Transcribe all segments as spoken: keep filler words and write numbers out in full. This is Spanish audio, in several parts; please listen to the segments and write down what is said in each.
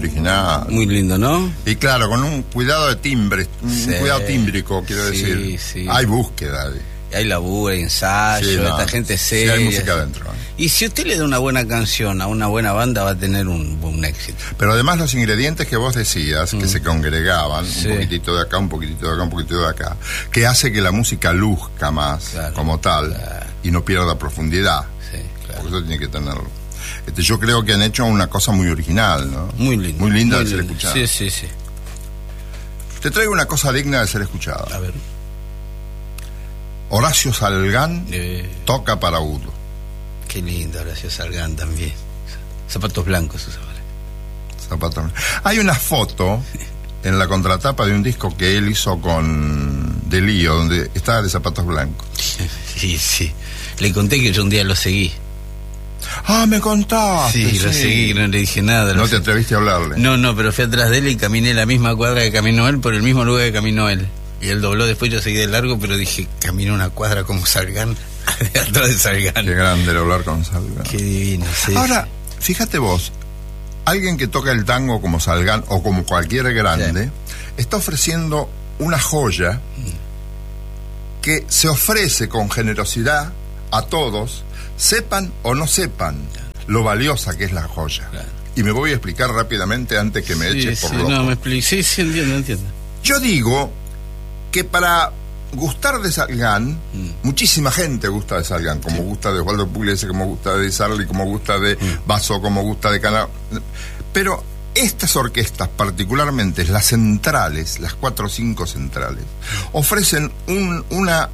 original. Muy lindo, ¿no? Y claro, con un cuidado de timbre, un Sí. cuidado tímbrico, quiero Sí, decir. sí. Hay búsqueda. Hay laburo, hay ensayo, Sí, no, esta gente sí, seria. hay música adentro. Y si usted le da una buena canción a una buena banda, va a tener un, un éxito. Pero además los ingredientes que vos decías, Mm. que se congregaban, Sí. un poquitito de acá, un poquitito de acá, un poquitito de acá, que hace que la música luzca más, Claro, como tal, claro. y no pierda profundidad. Sí, claro. Porque eso tiene que tenerlo. Este, yo creo que han hecho una cosa muy original, ¿no? Muy lindo. Muy linda muy de ser lindo. escuchada. Sí, sí, sí. Te traigo una cosa digna de ser escuchada. A ver. Horacio Salgán Eh, toca para Udo. qué lindo, Horacio Salgán también. Zapatos blancos usaba. Zapatos. Hay una foto en la contratapa de un disco que él hizo con De Lío, donde estaba de zapatos blancos. Sí, sí. Le conté que yo un día lo seguí. Ah, me contaste. Sí, lo seguí, no le dije nada. lo No te seguí. atreviste a hablarle. No, no, pero fui atrás de él y caminé la misma cuadra que caminó él por el mismo lugar que caminó él. Y él dobló, después yo seguí de largo, pero dije, caminé una cuadra como Salgán, atrás de Salgán. Qué grande el hablar con Salgán. Qué divino, sí. Ahora, fíjate vos, alguien que toca el tango como Salgán o como cualquier grande, está ofreciendo una joya que se ofrece con generosidad a todos, sepan o no sepan lo valiosa que es la joya. Claro. Y me voy a explicar rápidamente antes que me Sí, eches por sí, loco. no, me explico. Sí, sí, entiendo, entiendo. Yo digo que para gustar de Salgán, Mm. muchísima gente gusta de Salgán, como gusta de Osvaldo Pugliese, como gusta de Sarli, como gusta de Mm. Basso, como gusta de Cana. Pero estas orquestas, particularmente las centrales, las cuatro o cinco centrales, ofrecen un, una,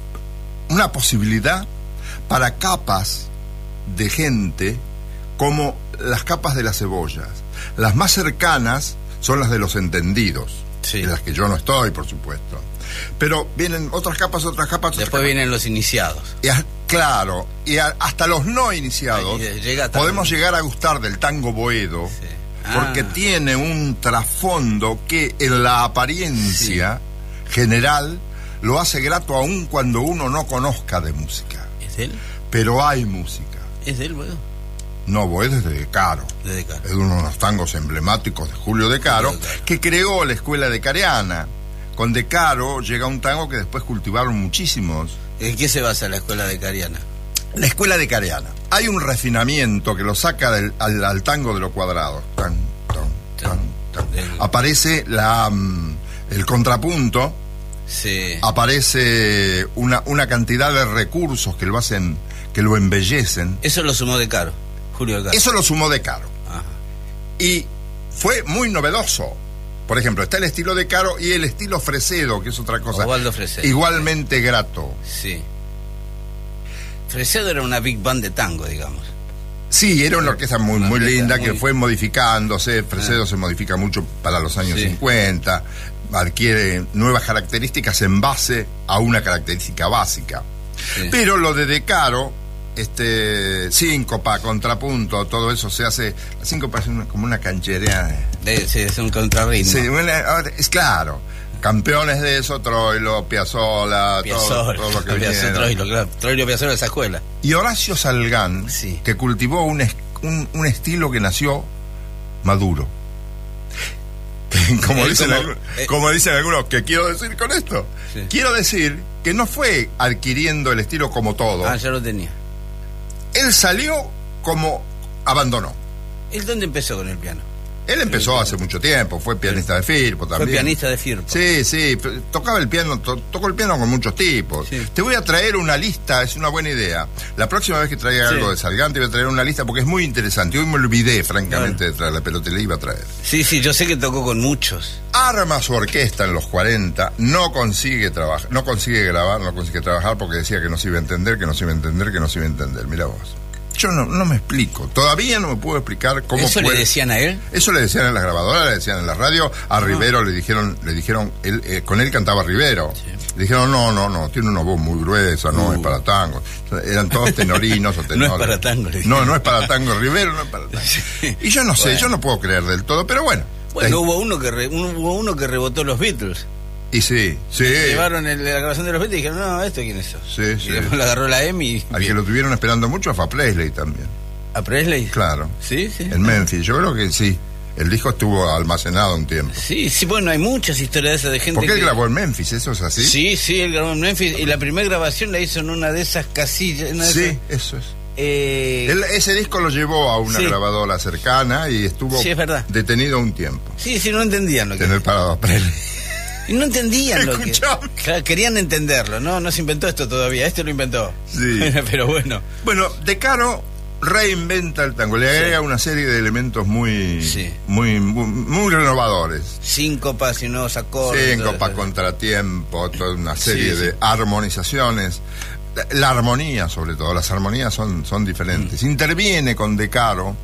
una posibilidad para capas de gente como las capas de las cebollas. Las más cercanas son las de los entendidos, Sí. en las que yo no estoy, por supuesto. Pero vienen otras capas, otras capas, otras Después capas. vienen los iniciados. Y a- claro, y a- hasta los no iniciados Ahí llega tarde. podemos llegar a gustar del tango boedo, Sí. porque Ah. tiene un trasfondo que en la apariencia general lo hace grato aún cuando uno no conozca de música. ¿Es de él? Pero hay música. ¿Es de él, bueno? No, Boedo es de De Caro. De Decaro. Es uno de los tangos emblemáticos de Julio De Caro, Julio De Caro. que creó la escuela de Careana. Con De Caro llega un tango que después cultivaron muchísimos. ¿En qué se basa la escuela de Cariana? La escuela de Careana. Hay un refinamiento que lo saca del, al, al tango de los cuadrados. Tan, tan, tan, tan. Del- Aparece la, mm, el contrapunto, Sí. aparece una, una cantidad de recursos que lo hacen, que lo embellecen. Eso lo sumó De Caro, Julio De Caro. Eso lo sumó De Caro. Ajá. Y fue muy novedoso. Por ejemplo, está el estilo De Caro y el estilo Fresedo, que es otra cosa. Osvaldo Fresedo. Igualmente grato. Sí. Fresedo era una big band de tango, digamos. Sí, era una orquesta muy, Una muy orquesta linda muy- que fue modificándose. Fresedo Ah. se modifica mucho para los años Sí. cincuenta, adquiere nuevas características en base a una característica básica. Sí. Pero lo de De Caro, este, síncopa, contrapunto, todo eso se hace. La síncopa es una- como una cancherea. De- sí, es un contrarritmo. Sí, una- ahora, es claro. Campeones de eso, Troilo, Piazzolla, todo, Piazzolla, todo lo que Piazzolla, vinieron. Troilo, claro. Troilo Piazzolla de esa escuela. Y Horacio Salgán, Sí. que cultivó un, es- un, un estilo que nació maduro. Como Eh, dicen, como- algunos, eh. como dicen algunos, ¿qué quiero decir con esto? Sí. Quiero decir que no fue adquiriendo el estilo como todo. Ah, ya lo tenía. Él salió como abandonó. ¿Él dónde empezó con el piano? Él empezó hace mucho tiempo, fue pianista de Firpo también. Fue pianista de Firpo. Sí, sí, f- tocaba el piano, to- tocó el piano con muchos tipos. Sí. Te voy a traer una lista, es una buena idea. La próxima vez que traiga Sí. algo de Salgán te voy a traer una lista porque es muy interesante. Hoy me olvidé, francamente, Claro. de traerla, pero te la iba a traer. Sí, sí, yo sé que tocó con muchos. Arma su orquesta en los cuarenta, no consigue trabajar, no consigue grabar, no consigue trabajar porque decía que no se iba a entender, que no se iba a entender, que no se iba a entender. Mira vos. Yo no, no me explico, todavía no me puedo explicar cómo ¿Eso puede- le decían a él? Eso le decían en las grabadoras, le decían en la radio. A Rivero le dijeron, le dijeron, él, eh, con él cantaba Rivero. Sí. Le dijeron, no, no, no, tiene una voz muy gruesa, no Uh. es para tango. Eran todos tenorinos o tenores. No es para tango, le No, dijeron. no es para tango, Rivero no es para tango. Sí. Y yo no sé, Bueno. yo no puedo creer del todo, pero bueno. Bueno, Eh, hubo uno que re- un- hubo uno que rebotó los Beatles. Y sí, sí. Llevaron el- la grabación de los Beatles y dijeron, no, ¿esto quién es eso? Sí, y sí. después lo agarró la EMI y... Al que lo tuvieron esperando mucho fue a Presley también. ¿A Presley? Claro. Sí, sí. En Memphis, yo creo que sí. El disco estuvo almacenado un tiempo. Sí, sí, bueno, hay muchas historias de esas de gente. Porque él que... grabó en Memphis, ¿eso es así? Sí, sí, él grabó en Memphis y la primera grabación la hizo en una de esas casillas. Una de Sí, esas... eso es. Eh... Él, ese disco lo llevó a una sí. grabadora cercana y estuvo sí, es verdad. detenido un tiempo. Sí, sí, no entendían lo que... Tener parado a Presley. Y no entendían lo que... Escuchame. Claro, querían entenderlo, ¿no? No se inventó esto todavía, este lo inventó. Sí. Pero bueno. Bueno, De Caro reinventa el tango, le agrega sí. una serie de elementos muy, sí. muy, muy, muy renovadores. Síncopas y nuevos acordes. Síncopas, contratiempo, toda una serie sí, de sí. armonizaciones. La armonía, sobre todo, las armonías son, son diferentes. Mm. Interviene con De Caro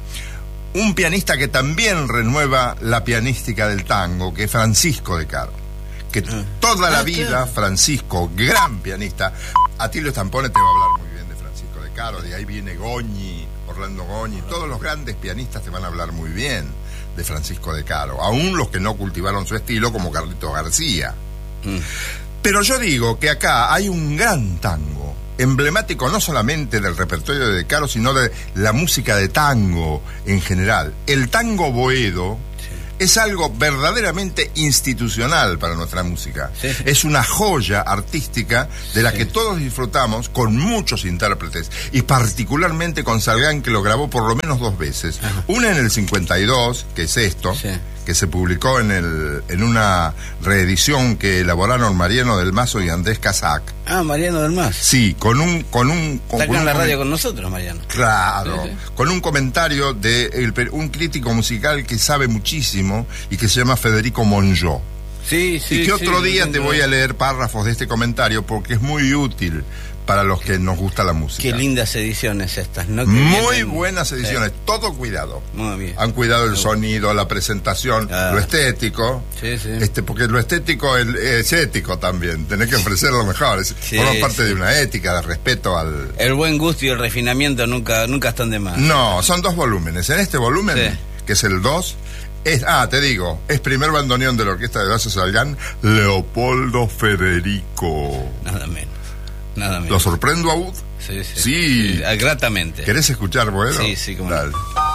un pianista que también renueva la pianística del tango, que es Francisco De Caro. Que ah. toda la ah, vida, claro. Francisco, gran pianista. Atilio Stampone te va a hablar muy bien de Francisco De Caro, de ahí viene Goñi, Orlando Goñi, todos los grandes pianistas te van a hablar muy bien de Francisco De Caro, aún los que no cultivaron su estilo, como Carlitos García. Mm. Pero yo digo que acá hay un gran tango, emblemático no solamente del repertorio de De Caro, sino de la música de tango en general. El tango boedo es algo verdaderamente institucional para nuestra música. Sí, sí. Es una joya artística de la sí. que todos disfrutamos, con muchos intérpretes, y particularmente con Salgán, que lo grabó por lo menos dos veces. Ajá. Una en el cincuenta y dos, que es esto, sí. que se publicó en el en una reedición que elaboraron Mariano del Mazo y Andrés Casac. Ah, Mariano del Mazo. Sí, con un... Con un con, Está acá con en la un, radio con nosotros, Mariano. Claro, sí, sí. con un comentario de el, un crítico musical que sabe muchísimo y que se llama Federico Monjó. Sí, sí, y que otro sí, día sí, te sí. voy a leer párrafos de este comentario porque es muy útil para los que nos gusta la música. Qué lindas ediciones estas, ¿no? Que muy vienen... buenas ediciones, sí. todo cuidado. Muy bien. Han cuidado el sonido, la presentación, ah. lo estético. Sí, sí. Este, porque lo estético es, es ético también, tenés que ofrecer lo mejor. Es, sí, forma parte sí. de una ética, de respeto al... El buen gusto y el refinamiento nunca, nunca están de más. No, son dos volúmenes. En este volumen, sí. que es el dos... Es, ah, te digo, es primer bandoneón de la orquesta de Horacio Salgán, Leopoldo Federico. Nada menos, nada menos. ¿Lo sorprendo a Ud? Sí, sí. Sí. sí. Gratamente. ¿Querés escuchar, Boedo? Sí, sí, como Dale. No.